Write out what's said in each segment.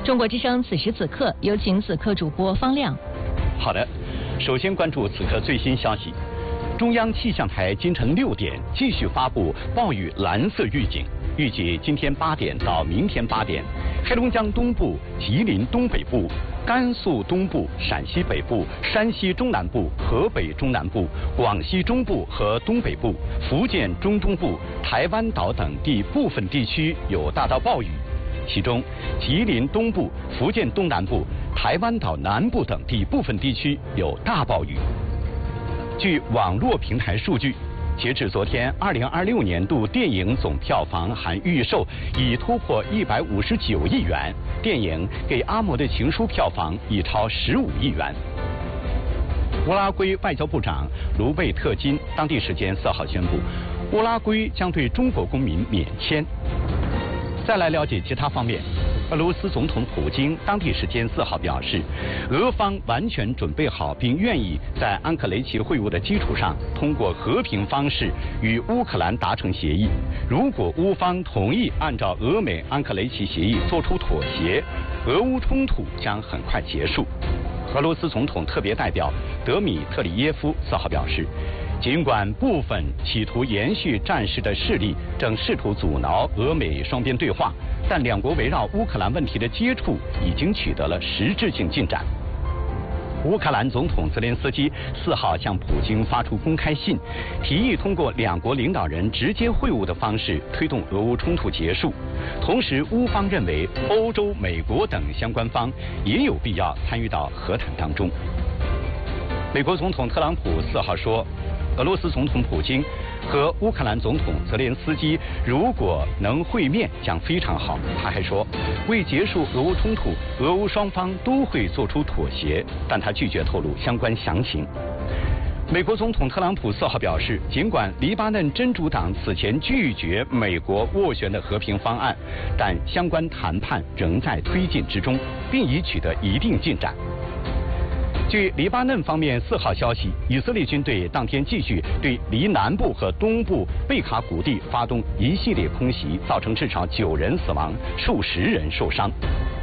中国之声此时此刻，有请此刻主播方亮。 好的，首先关注此刻最新消息。中央气象台今晨6点继续发布暴雨蓝色预警，预计今天8点到明天8点，黑龙江东部、吉林东北部、甘肃东部、陕西北部、山西中南部、河北中南部、广西中部和东北部、福建中东部、台湾岛等地部分地区有大到暴雨，其中吉林东部、福建东南部、台湾岛南部等地部分地区有大暴雨。据网络平台数据，截至昨天，2026年度电影总票房含预售已突破159亿元，电影《给阿嬷的情书》票房已超15亿元。乌拉圭外交部长卢贝特金当地时间4号宣布，乌拉圭将对中国公民免签。再来了解其他方面。俄罗斯总统普京当地时间4号表示，俄方完全准备好并愿意在安克雷奇会晤的基础上，通过和平方式与乌克兰达成协议。如果乌方同意按照俄美安克雷奇协议做出妥协，俄乌冲突将很快结束。俄罗斯总统特别代表德米特里耶夫4号表示，尽管部分企图延续战事的势力正试图阻挠俄美双边对话，但两国围绕乌克兰问题的接触已经取得了实质性进展。乌克兰总统泽连斯基4号向普京发出公开信，提议通过两国领导人直接会晤的方式推动俄乌冲突结束。同时，乌方认为欧洲、美国等相关方也有必要参与到和谈当中。美国总统特朗普4号说，俄罗斯总统普京和乌克兰总统泽连斯基如果能会面将非常好。他还说，为结束俄乌冲突，俄乌双方都会做出妥协，但他拒绝透露相关详情。美国总统特朗普4号表示，尽管黎巴嫩真主党此前拒绝美国斡旋的和平方案，但相关谈判仍在推进之中，并已取得一定进展。据黎巴嫩方面4号消息，以色列军队当天继续对黎南部和东部贝卡谷地发动一系列空袭，造成至少9人死亡，数十人受伤。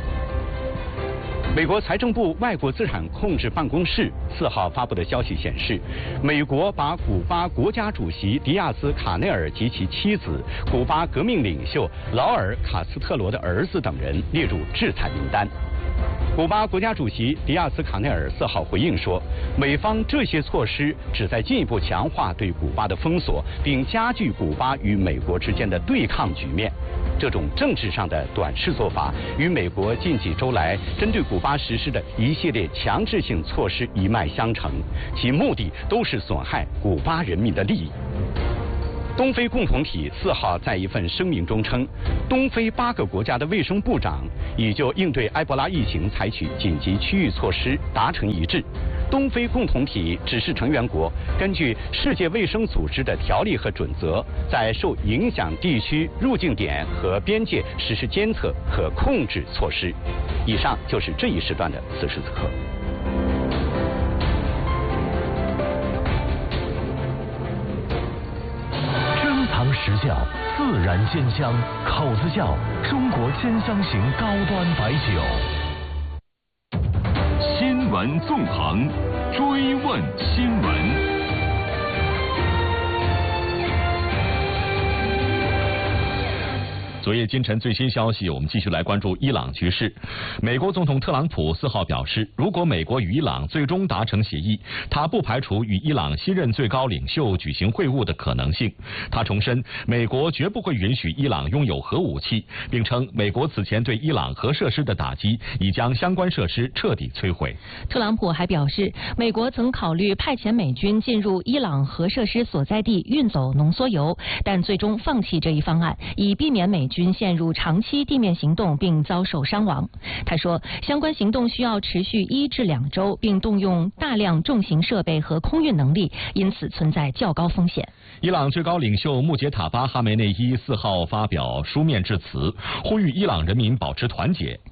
美国财政部外国资产控制办公室4号发布的消息显示，美国把古巴国家主席迪亚斯卡内尔及其妻子、古巴革命领袖劳尔卡斯特罗的儿子等人列入制裁名单。古巴国家主席迪亚斯卡内尔4号回应说，美方这些措施旨在进一步强化对古巴的封锁，并加剧古巴与美国之间的对抗局面。这种政治上的短视做法与美国近几周来针对古巴实施的一系列强制性措施一脉相承，其目的都是损害古巴人民的利益。东非共同体4号在一份声明中称，东非8个国家的卫生部长已就应对埃博拉疫情采取紧急区域措施达成一致。东非共同体指示成员国根据世界卫生组织的条例和准则，在受影响地区入境点和边界实施监测和控制措施。以上就是这一时段的此时此刻。 时效自然鲜香，口子窖中国鲜香型高端白酒。 新闻纵横，追问新闻。 昨夜今晨最新消息，我们继续来关注伊朗局势。美国总统特朗普4号表示，如果美国与伊朗最终达成协议，他不排除与伊朗新任最高领袖举行会晤的可能性。他重申，美国绝不会允许伊朗拥有核武器，并称美国此前对伊朗核设施的打击已将相关设施彻底摧毁。 特朗普还表示，美国曾考虑派遣美军进入伊朗核设施所在地运走浓缩铀，但最终放弃这一方案，以避免美军陷入长期地面行动并遭受伤亡。他说，相关行动需要持续1至2周，并动用大量重型设备和空运能力，因此存在较高风险。 伊朗最高领袖穆杰塔巴哈梅内伊4号发表书面致辞，呼吁伊朗人民保持团结。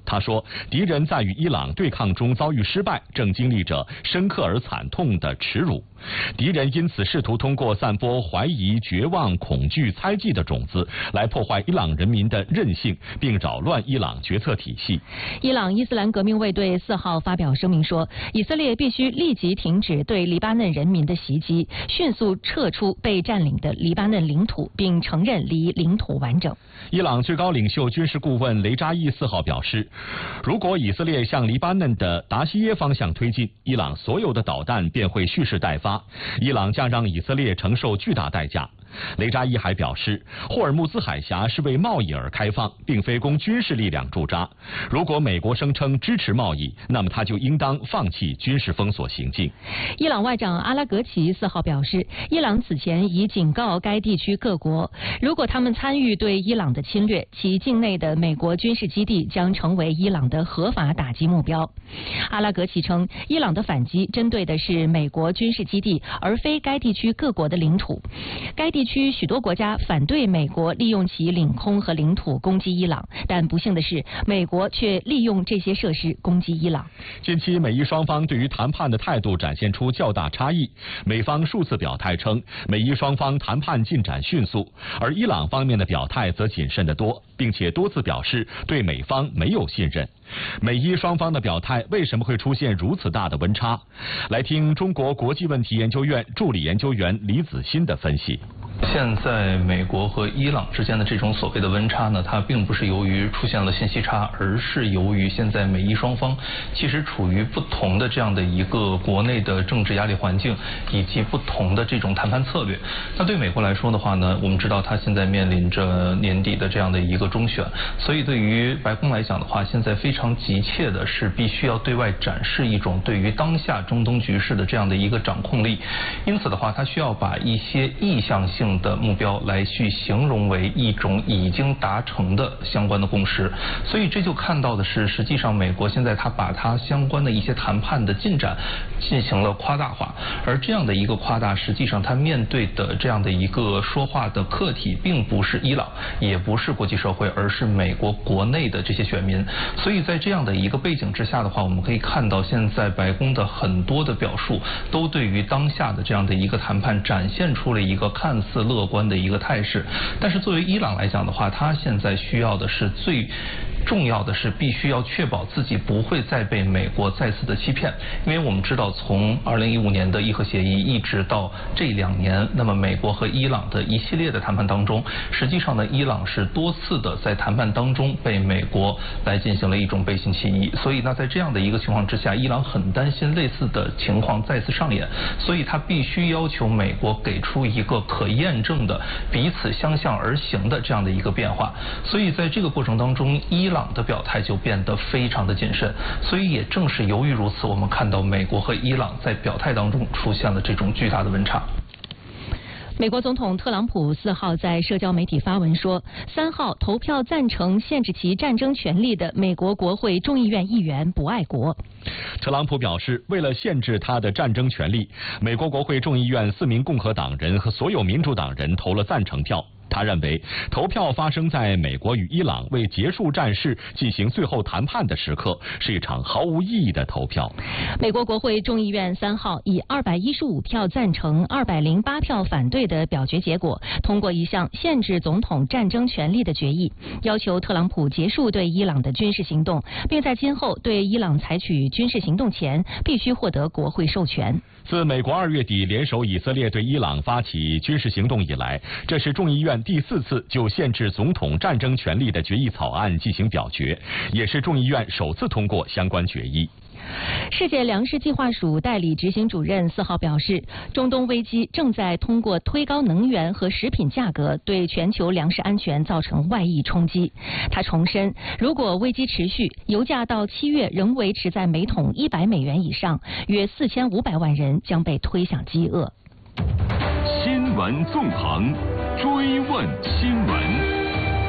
他说，敌人在与伊朗对抗中遭遇失败，正经历着深刻而惨痛的耻辱。敌人因此试图通过散播怀疑、绝望、恐惧、猜忌的种子，来破坏伊朗人民的韧性，并扰乱伊朗决策体系。 伊朗伊斯兰革命卫队4号发表声明说，以色列必须立即停止对黎巴嫩人民的袭击，迅速撤出被占领的黎巴嫩领土，并承认离领土完整。 伊朗最高领袖军事顾问雷扎伊4号表示，如果以色列向黎巴嫩的达西耶方向推进，伊朗所有的导弹便会蓄势待发，伊朗将让以色列承受巨大代价。雷扎伊还表示，霍尔木兹海峡是为贸易而开放，并非供军事力量驻扎。如果美国声称支持贸易，那么他就应当放弃军事封锁行径。 伊朗外长阿拉格齐4号表示，伊朗此前已警告该地区各国，如果他们参与对伊朗的侵略，其境内的美国军事基地将成为伊朗的合法打击目标。阿拉格齐称，伊朗的反击针对的是美国军事基地，而非该地区各国的领土。该地区许多国家反对美国利用其领空和领土攻击伊朗，但不幸的是，美国却利用这些设施攻击伊朗。 近期美伊双方对于谈判的态度展现出较大差异，美方数次表态称美伊双方谈判进展迅速，而伊朗方面的表态则谨慎得多，并且多次表示对美方没有信任。美伊双方的表态为什么会出现如此大的温差？来听中国国际问题研究院助理研究员李子欣的分析。 现在美国和伊朗之间的这种所谓的温差呢，它并不是由于出现了信息差，而是由于现在美伊双方其实处于不同的这样的一个国内的政治压力环境，以及不同的这种谈判策略。那对美国来说的话呢，我们知道它现在面临着年底的这样的一个中选，所以对于白宫来讲的话，现在非常急切的是必须要对外展示一种对于当下中东局势的这样的一个掌控力。因此的话，它需要把一些意向性的目标来去形容为一种已经达成的相关的共识，所以这就看到的是，实际上美国现在它把它相关的一些谈判的进展进行了夸大化，而这样的一个夸大，实际上它面对的这样的一个说话的客体，并不是伊朗，也不是国际社会，而是美国国内的这些选民。所以在这样的一个背景之下的话，我们可以看到现在白宫的很多的表述，都对于当下的这样的一个谈判展现出了一个看似乐观的一个态势。但是作为伊朗来讲的话，他现在需要的是最重要的是必须要确保自己不会再被美国再次的欺骗，因为我们知道从2015年的伊核协议一直到这2年，那么美国和伊朗的一系列的谈判当中，实际上呢，伊朗是多次的在谈判当中被美国来进行了一种背信弃义，所以那在这样的一个情况之下，伊朗很担心类似的情况再次上演，所以他必须要求美国给出一个可验证的彼此相向而行的这样的一个变化。所以在这个过程当中，伊朗的表态就变得非常的谨慎，所以也正是由于如此，我们看到美国和伊朗在表态当中出现了这种巨大的温差。 美国总统特朗普4号在社交媒体发文说，3号投票赞成限制其战争权利的美国国会众议院议员不爱国。 特朗普表示，为了限制他的战争权利，美国国会众议院4名共和党人和所有民主党人投了赞成票。他认为，投票发生在美国与伊朗为结束战事进行最后谈判的时刻，是一场毫无意义的投票。 美国国会众议院3号以215票赞成、208票反对的表决结果，通过一项限制总统战争权利的决议，要求特朗普结束对伊朗的军事行动，并在今后对伊朗采取军事行动前，必须获得国会授权。 自美国2月底联手以色列对伊朗发起军事行动以来，这是众议院第4次就限制总统战争权利的决议草案进行表决，也是众议院首次通过相关决议。 世界粮食计划署代理执行主任4号表示，中东危机正在通过推高能源和食品价格对全球粮食安全造成外溢冲击。他重申，如果危机持续，油价到7月仍维持在每桶100美元以上，约4500万人将被推向饥饿。 新闻纵横，追问新闻。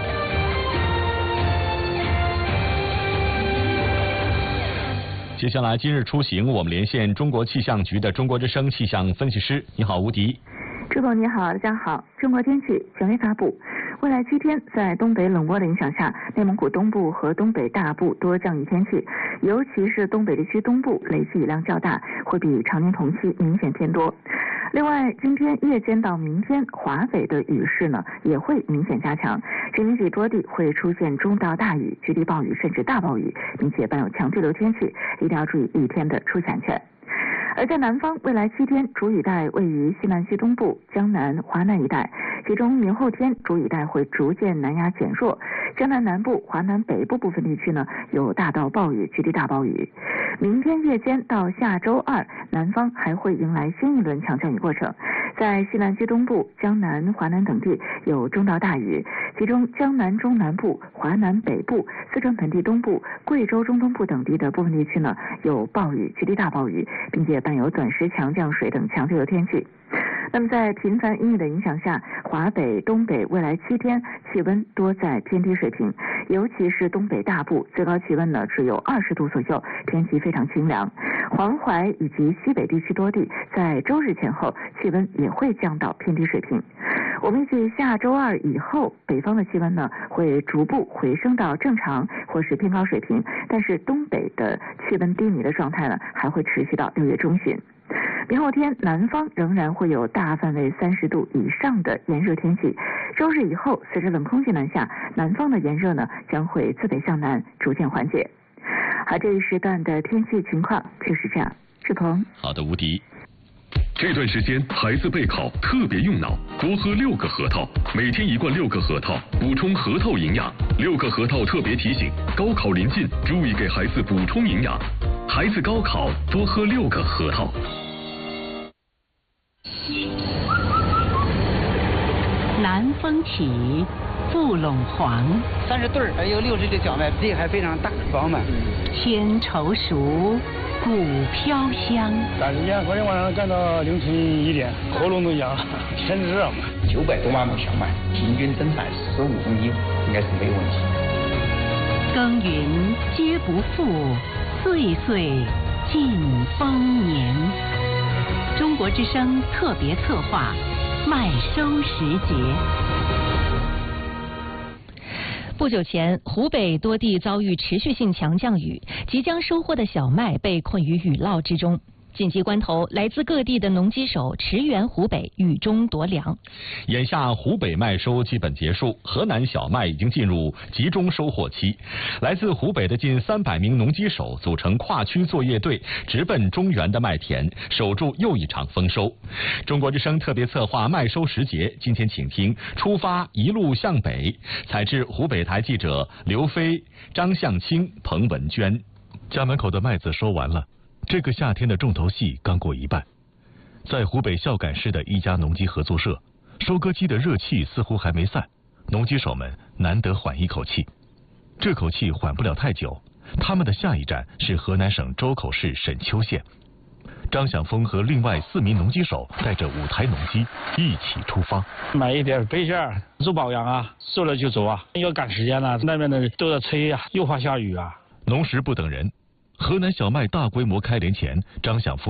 接下来今日出行，我们连线中国气象局的中国之声气象分析师。你好，吴迪。 朱总你好，大家好。中国天气权威发布， 未来7天，在东北冷波的影响下，内蒙古东部和东北大部多降雨天气，尤其是东北地区东部累计雨量较大，会比常年同期明显偏多。另外，今天夜间到明天，华北的雨势呢也会明显加强，京津冀多地会出现中到大雨、局地暴雨甚至大暴雨，并且伴有强对流天气，一定要注意雨天的出险权。而在南方，未来7天主雨带位于西南西东部、江南、华南一带，其中明后天主雨带会逐渐南压减弱，江南南部、华南北部部分地区呢有大到暴雨、局地大暴雨。明天夜间到下周2，南方还会迎来新一轮强降雨过程，在西南西东部、江南、华南等地有中到大雨，其中江南中南部、华南北部、四川盆地东部、贵州中东部等地的部分地区呢有暴雨、局地大暴雨，并且伴有短时强降水等强对流天气。那么在频繁阴雨的影响下，华北、东北未来7天气温多在偏低水平，尤其是东北大部最高气温呢只有20度左右，天气非常清凉。黄淮以及西北地区多地在周日前后气温也会降到偏低水平。我们预计下周2以后，北方的气温呢会逐步回升到正常或是偏高水平，但是东北的气温低迷的状态呢还会持续到6月中旬。明后天，南方仍然会有大范围30度以上的炎热天气。周日以后，随着冷空气南下，南方的炎热呢将会自北向南逐渐缓解。好，这一时段的天气情况就是这样。志鹏， 好的，吴迪。 这段时间孩子备考特别用脑，多喝6个核桃，每天1罐6个核桃，补充核桃营养。6个核桃特别提醒：高考临近，注意给孩子补充营养。孩子高考多喝6个核桃。 南风起，富陇黄 ，30对还有60个小麦，这还非常大饱满。 天稠熟，谷飘香。 赶时间昨天晚上干到凌晨1点，喉咙都痒了，天热嘛。 900多万亩小麦，平均增产15公斤，应该是没有问题。 耕耘皆不负，岁岁尽丰年。中国之声特别策划，麦收时节。 不久前，湖北多地遭遇持续性强降雨，即将收获的小麦被困于雨涝之中。紧急关头，来自各地的农机手驰援湖北，雨中夺粮。 眼下湖北麦收基本结束，河南小麦已经进入集中收获期。来自湖北的近300名农机手组成跨区作业队，直奔中原的麦田，守住又一场丰收。中国之声特别策划麦收时节，今天请听《出发一路向北》，采制湖北台记者刘飞、张向清、彭文娟。 家门口的麦子收完了。这个夏天的重头戏刚过一半，在湖北孝感市的一家农机合作社，收割机的热气似乎还没散，农机手们难得缓一口气。这口气缓不了太久，他们的下一站是河南省周口市沈丘县。张晓峰和另外4名农机手带着5台农机一起出发， 买一点备件，做保养啊，收了就走啊，要赶时间了，那边的都在催啊，又怕下雨啊。 农时不等人。河南小麦大规模开镰前，张晓峰